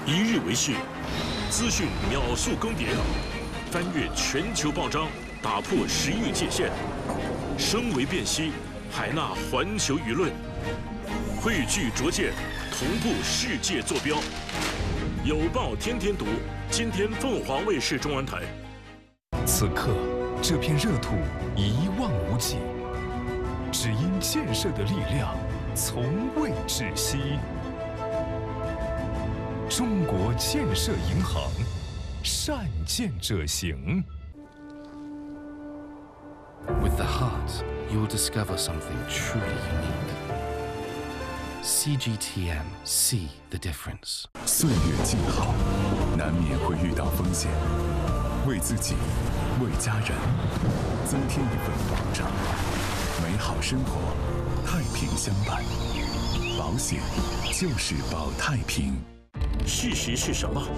一日为市，资讯秒速更迭，翻越全球报章，打破时域界限，声为辨析，海纳环球舆论，汇聚拙见，同步世界坐标。有报天天读，今天凤凰卫视中文台。 此刻，这片热土一望无际，只因建设的力量从未止息。中国建设银行，善建者行。 With the heart, you will discover something truly unique. CGTN, see the difference. 岁月静好，难免会遇到风险，为自己，为家人，增添一份保障，美好生活，太平相伴。保险就是保太平。 事实是什么？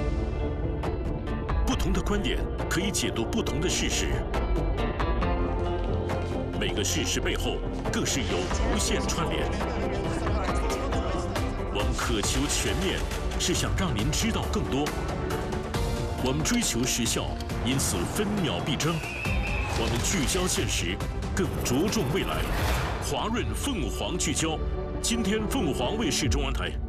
不同的观点可以解读不同的事实。 每个事实背后，更是有无限串联。我们渴求全面，是想让您知道更多。我们追求时效，因此分秒必争。我们聚焦现实，更着重未来。华润凤凰聚焦，今天凤凰卫视中文台。